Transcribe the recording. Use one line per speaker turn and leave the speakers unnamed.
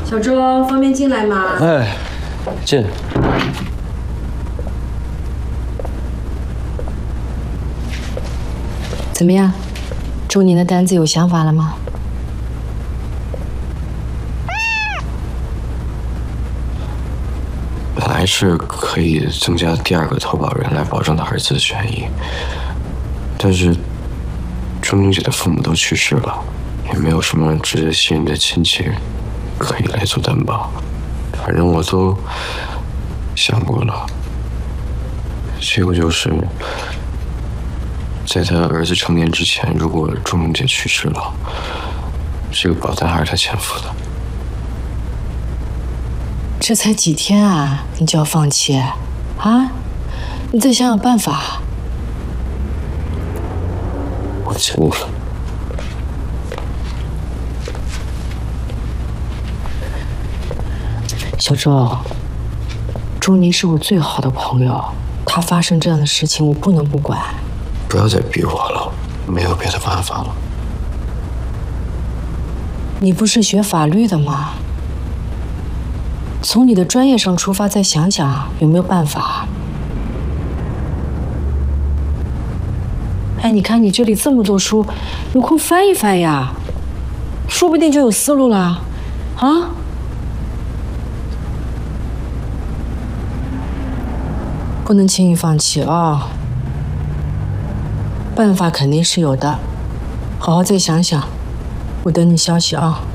小周，方便进来吗？
哎，进。
怎么样？中年的单子有想法了吗？
本来是可以增加第2个投保人来保证他儿子的权益，但是钟玲姐的父母都去世了，也没有什么值得信任的亲戚可以来做担保。反正我都想过了，结果就是在他儿子成年之前，如果钟玲姐去世了，这个保单还是他前付的。
这才几天啊，你就要放弃啊？你再想想办法。
我尽力了。
小周，钟宁是我最好的朋友，他发生这样的事情，我不能不管。
不要再逼我了，没有别的办法了。
你不是学法律的吗？从你的专业上出发，再想想有没有办法。哎，你看你这里这么多书，有空翻一翻呀，说不定就有思路了，啊？不能轻易放弃啊！办法肯定是有的，好好再想想，我等你消息啊。